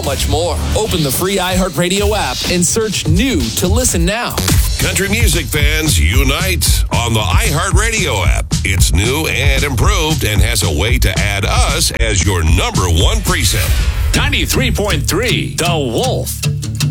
much more. Open the free iHeartRadio app and search New to listen now. Country music fans, unite on the iHeartRadio app. It's new and improved and has a way to add us as your number one preset. 93.3 The Wolf.